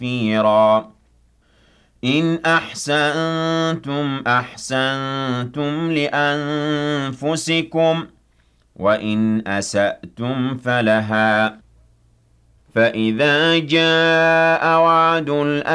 تَكْفِيرًا إِنْ أَحْسَنتُمْ أَحْسَنتُمْ لِأَنفُسِكُمْ وَإِنْ أَسَأْتُمْ فَلَهَا ۚ فَإِذَا جَاءَ وَعْدُ